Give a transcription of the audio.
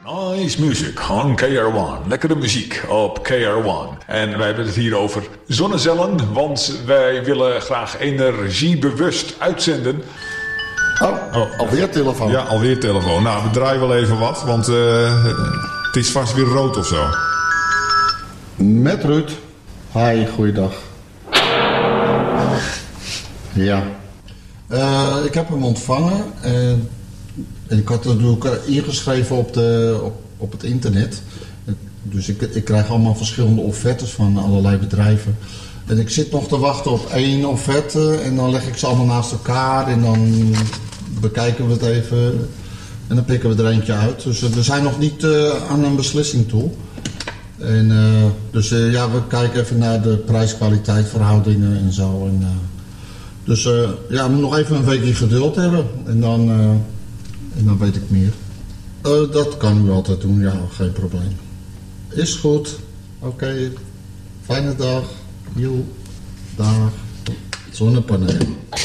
Nice music on KR1. Lekkere muziek op KR1. En wij hebben het hier over zonnecellen, want wij willen graag energiebewust uitzenden. Alweer telefoon. Ja, alweer telefoon. Nou, we draaien wel even wat, want het is vast weer rood of zo. Met Ruud. Hi, goeiedag. Ja. Ik heb hem ontvangen. En ik had het natuurlijk ingeschreven op het internet. Dus ik krijg allemaal verschillende offertes van allerlei bedrijven. En ik zit nog te wachten op 1 offerte. En dan leg ik ze allemaal naast elkaar. En dan bekijken we het even. En dan pikken we er eentje uit. Dus we zijn nog niet aan een beslissing toe. En we kijken even naar de prijs-kwaliteit verhoudingen en zo. We moeten nog even een weekje geduld hebben. En dan weet ik meer. Dat kan u altijd doen, ja, geen probleem. Is goed. Oké. Fijne dag. Joe. Dag. Zonnepanelen.